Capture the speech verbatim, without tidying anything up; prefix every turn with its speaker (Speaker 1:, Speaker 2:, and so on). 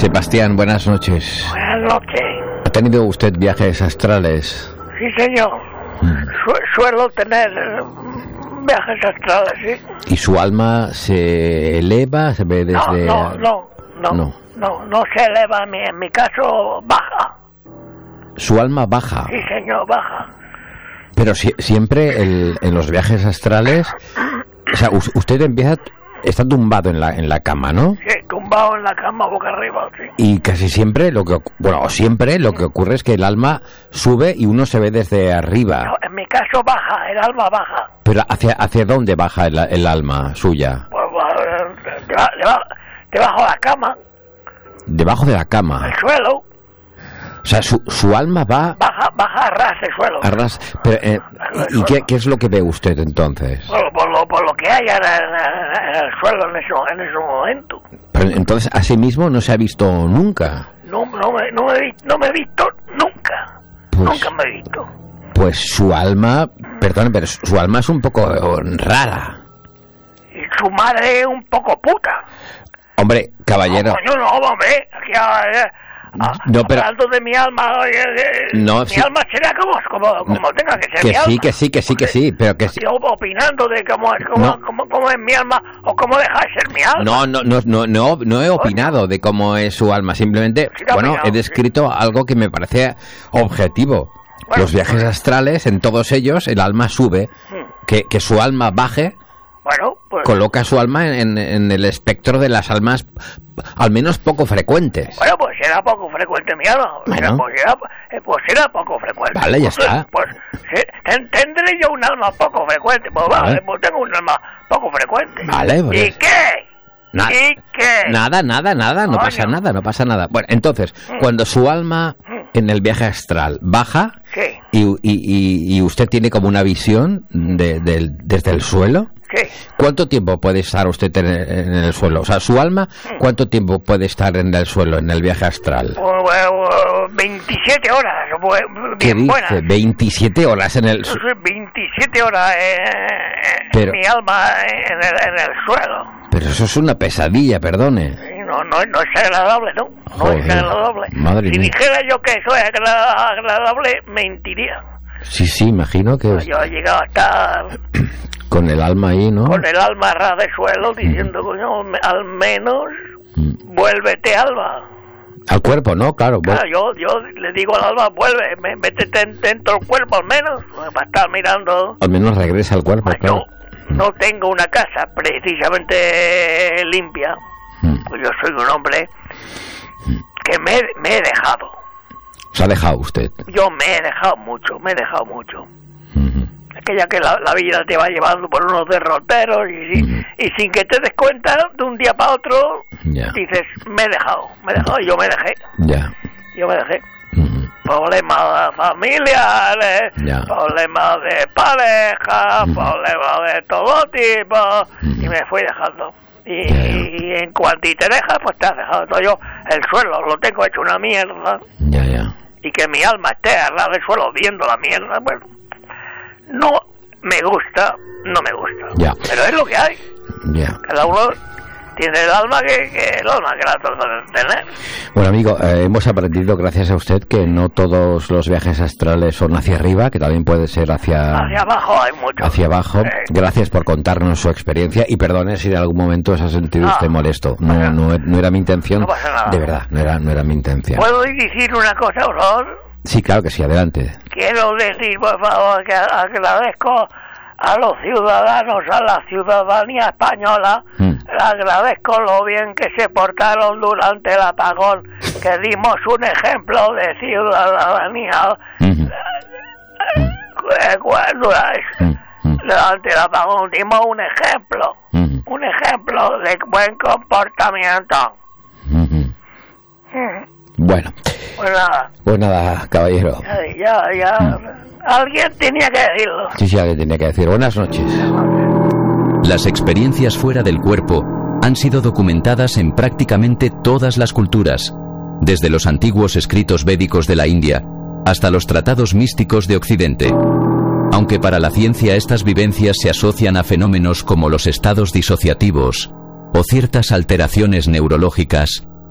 Speaker 1: Sebastián, buenas noches.
Speaker 2: Buenas noches.
Speaker 1: ¿Ha tenido usted viajes astrales?
Speaker 2: Sí, señor.
Speaker 1: Mm.
Speaker 2: Su- suelo tener viajes astrales, sí.
Speaker 1: ¿Y su alma se eleva? ¿Se ve desde...?
Speaker 2: No, no, no, no,
Speaker 1: No.
Speaker 2: no, no se eleva, en mi, en mi caso baja.
Speaker 1: ¿Su alma baja?
Speaker 2: Sí, señor, baja.
Speaker 1: Pero si- siempre el- en los viajes astrales... O sea, us- usted empieza... Está tumbado en la, en la cama, ¿no?
Speaker 2: Sí, tumbado en la cama boca arriba, sí.
Speaker 1: Y casi siempre lo que... ocu- Bueno, siempre lo que ocurre es que el alma sube y uno se ve desde arriba.
Speaker 2: No, en mi caso baja, el alma baja.
Speaker 1: Pero ¿hacia, hacia dónde baja el, el alma suya?
Speaker 2: Pues, pues, deba- deba- debajo de la cama,
Speaker 1: Debajo de la cama.
Speaker 2: el suelo,
Speaker 1: O sea, su, su alma va
Speaker 2: baja, baja a ras el suelo.
Speaker 1: a ras... Pero, eh, ¿y qué, qué es lo que ve usted entonces?
Speaker 2: Por, por lo, por lo que haya en el, en el suelo en ese, en ese momento.
Speaker 1: Pero entonces a sí mismo no se ha visto nunca.
Speaker 2: No, no, me, no, me, he vi- no me he visto nunca.
Speaker 1: Pues-
Speaker 2: Nunca me he visto.
Speaker 1: Pues su alma... Perdón, pero su alma es un poco rara.
Speaker 2: Y su madre es un poco puta.
Speaker 1: Hombre, caballero...
Speaker 2: No, coño, no, hombre. Aquí, eh, ah,
Speaker 1: No, pero-
Speaker 2: hablando de mi alma, eh, eh,
Speaker 1: No,
Speaker 2: mi
Speaker 1: sí.
Speaker 2: alma será como, como, como
Speaker 1: No,
Speaker 2: tenga que ser
Speaker 1: que
Speaker 2: mi
Speaker 1: sí,
Speaker 2: alma.
Speaker 1: que sí, que sí, que sí, pero que sí.
Speaker 2: Yo opinando de cómo es, cómo,
Speaker 1: No.
Speaker 2: cómo, cómo es mi alma o cómo deja de ser mi alma.
Speaker 1: No, no, no, no, no, no he opinado de cómo es su alma. Simplemente,
Speaker 2: Sí, que ha
Speaker 1: bueno,
Speaker 2: opinado,
Speaker 1: he descrito algo que me parece objetivo.
Speaker 2: Bueno,
Speaker 1: Los viajes astrales, en todos ellos, el alma sube.
Speaker 2: Hmm.
Speaker 1: Que, que su alma baje,
Speaker 2: Bueno, pues...
Speaker 1: coloca su alma en, en el espectro de las almas, al menos poco frecuentes.
Speaker 2: Bueno, pues será poco frecuente mi alma.
Speaker 1: Bueno.
Speaker 2: Será, pues, será, eh, pues será poco frecuente.
Speaker 1: Vale, ya
Speaker 2: Pues,
Speaker 1: está.
Speaker 2: Pues sí, ten- tendré yo un alma poco frecuente. Pues
Speaker 1: Vale.
Speaker 2: vale, pues tengo un alma poco frecuente.
Speaker 1: Vale, pues-
Speaker 2: ¿Y qué?
Speaker 1: Na-
Speaker 2: ¿Y qué?
Speaker 1: Nada, nada, nada, no
Speaker 2: Coño.
Speaker 1: pasa nada, no pasa nada. Bueno, entonces, cuando su alma en el viaje astral baja
Speaker 2: Sí,
Speaker 1: y, y- y- y usted tiene como una visión de- del- desde el suelo,
Speaker 2: sí.
Speaker 1: ¿cuánto tiempo puede estar usted en el, en el suelo? O sea, su alma, ¿cuánto tiempo puede estar en el suelo, en el viaje astral?
Speaker 2: Pues, bueno, veintisiete horas, pues,
Speaker 1: ¿Qué
Speaker 2: bien
Speaker 1: dice?
Speaker 2: buenas.
Speaker 1: veintisiete horas en el
Speaker 2: Eso
Speaker 1: suelo.
Speaker 2: es veintisiete horas eh,
Speaker 1: Pero-
Speaker 2: mi alma en el, en el suelo.
Speaker 1: Pero eso es una pesadilla, perdone.
Speaker 2: Sí, No, no, no es agradable, ¿no? No
Speaker 1: Joder,
Speaker 2: es agradable.
Speaker 1: madre
Speaker 2: si
Speaker 1: mía.
Speaker 2: dijera yo que eso es agra- agradable, mentiría.
Speaker 1: Sí, sí, imagino que
Speaker 2: Yo he llegado a estar
Speaker 1: con el alma ahí, ¿no?
Speaker 2: con el alma a ras de suelo diciendo, coño, me- al menos
Speaker 1: Mm.
Speaker 2: vuélvete, alma.
Speaker 1: Al cuerpo, ¿no? Claro. vos-
Speaker 2: Claro, yo, yo le digo al alma, vuelve, me- métete en- dentro del cuerpo al menos, para estar mirando.
Speaker 1: Al menos regresa al cuerpo,
Speaker 2: Pues
Speaker 1: claro.
Speaker 2: yo no tengo una casa precisamente limpia,
Speaker 1: Mm.
Speaker 2: pues yo soy un hombre que me, me he dejado.
Speaker 1: Se ha dejado usted.
Speaker 2: Yo me he dejado mucho, me he dejado mucho.
Speaker 1: Ujú.
Speaker 2: Aquella que la, la vida te va llevando por unos derroteros y, si-
Speaker 1: Ujú.
Speaker 2: y sin que te des cuenta, de un día para otro,
Speaker 1: Ya.
Speaker 2: dices, me he dejado, me he dejado, y yo me dejé,
Speaker 1: Ya.
Speaker 2: yo me dejé.
Speaker 1: Ujú.
Speaker 2: Problemas familiares,
Speaker 1: Ya.
Speaker 2: problemas de pareja,
Speaker 1: Ujú.
Speaker 2: problemas de todo tipo,
Speaker 1: Ujú.
Speaker 2: y me fui dejando. Y,
Speaker 1: Ya, ya.
Speaker 2: y en cuanto y te dejas, pues te has dejado. Entonces yo el suelo lo tengo hecho una mierda,
Speaker 1: Ya, ya.
Speaker 2: y que mi alma esté al lado del suelo viendo la mierda, bueno, no me gusta, no me gusta.
Speaker 1: Ya.
Speaker 2: Pero es lo que hay.
Speaker 1: Ya.
Speaker 2: Cada uno tiene el alma que, que el alma que la trata de tener.
Speaker 1: Bueno, amigo, eh, hemos aprendido gracias a usted que no todos los viajes astrales son hacia arriba, que también puede ser hacia,
Speaker 2: Hacia abajo hay mucho.
Speaker 1: hacia abajo.
Speaker 2: Eh,
Speaker 1: Gracias por contarnos su experiencia y perdone si en algún momento se ha sentido
Speaker 2: Ah,
Speaker 1: usted molesto. No,
Speaker 2: pasa-
Speaker 1: no, no era mi intención.
Speaker 2: no pasa nada.
Speaker 1: De verdad, no era, no era mi intención.
Speaker 2: ¿Puedo decir una cosa, por favor?
Speaker 1: Sí, claro que sí, adelante.
Speaker 2: Quiero decir, por favor, que agradezco a los ciudadanos, a la ciudadanía española,
Speaker 1: Mm.
Speaker 2: le agradezco lo bien que se portaron durante el apagón, que dimos un ejemplo de ciudadanía.
Speaker 1: Ujú.
Speaker 2: Eh, cuando,
Speaker 1: Mm, mm,
Speaker 2: durante el apagón dimos un ejemplo,
Speaker 1: ujú,
Speaker 2: un ejemplo de buen comportamiento.
Speaker 1: ujú.
Speaker 2: Mm,
Speaker 1: Bueno,
Speaker 2: Pues nada,
Speaker 1: pues nada, caballero.
Speaker 2: ya, ya, ya, alguien tenía que decirlo.
Speaker 1: Sí, sí, alguien tenía que decir. Buenas noches.
Speaker 3: Las experiencias fuera del cuerpo han sido documentadas en prácticamente todas las culturas, desde los antiguos escritos védicos de la India hasta los tratados místicos de Occidente. Aunque para la ciencia estas vivencias se asocian a fenómenos como los estados disociativos o ciertas alteraciones neurológicas,